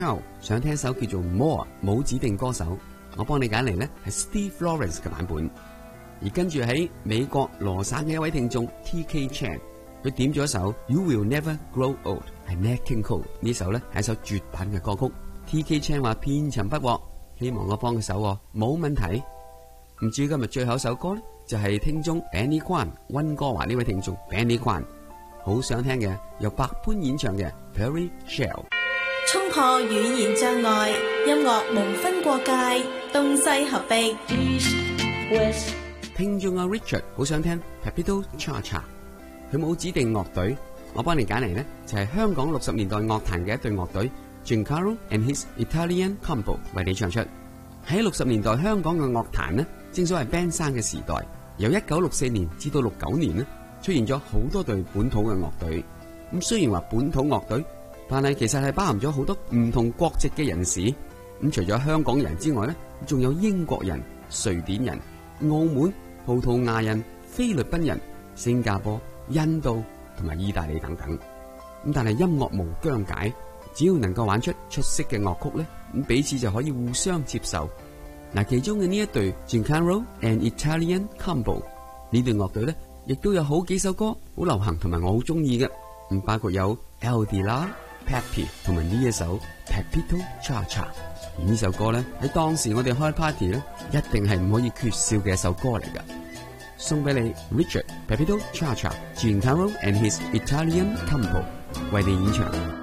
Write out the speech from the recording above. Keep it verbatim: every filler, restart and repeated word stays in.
想聽首叫做 More 冇指定歌手，我幫你揀嚟呢係 Steve Lawrence 嘅版本。而跟住喺美國羅省嘅一位聽眾 T K Chan， 佢點咗一首 You Will Never Grow Old 係 Nat King Cole， 呢首呢係一首絕品嘅歌曲。 T K Chan 話遍尋不獲，希望我幫佢手喎，冇問題。唔至於今日最後一首歌呢，就係、是、聽眾 Benny Kwan 溫哥華呢位聽眾 Benny Kwan 好想聽嘅，由白潘演唱嘅 Fairy Shell。 衝破語言障礙，音樂無分國界，東西合璧。 聽眾阿 Richard 好想聽 Pepito Cha Cha， 佢冇指定樂隊，我幫你揀嚟呢就係、是、香港六十年代樂壇嘅一隊樂隊 Giancarlo and his Italian Combo 為你唱出。喺六十年代香港嘅樂壇呢，正所謂 band 生嘅時代，由一九六四年至到六九年呢，出現咗好多隊本土嘅樂隊。咁雖然話本土樂隊，但係其實係包含咗好多唔同國籍嘅人士。咁除咗香港人之外呢，仲有英國人、瑞典人、澳門、葡萄牙人、菲律賓人、新加坡、印度同埋意大利等等。咁但係音樂無疆界，只要能夠玩出出色嘅樂曲呢，咁彼此就可以互相接受。嗱，其中嘅呢一隊 Giancarlo and Italian Combo 呢隊樂隊呢，亦都有好幾首歌好流行同埋我好中意嘅，咁包括有 El Dilar、Peppy 同埋呢一首 Pepito Cha Cha。而呢首歌咧喺當時我哋開 party 咧，一定係唔可以缺少嘅一首歌嚟噶。送俾你 Richard Pepito Cha Cha Giancarlo and his Italian Combo 為你演唱。